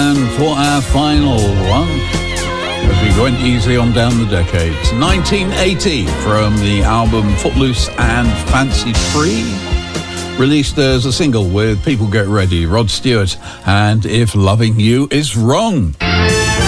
And for our final one, as we went easily on down the decades, 1980 from the album Footloose and Fancy Free, released as a single with People Get Ready, Rod Stewart, and If Loving You Is Wrong.